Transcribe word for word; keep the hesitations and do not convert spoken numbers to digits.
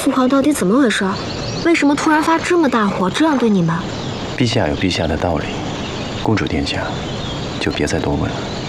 父皇到底怎么回事？为什么突然发这么大火，这样对你们？ 陛下有陛下的道理，公主殿下就别再多问了。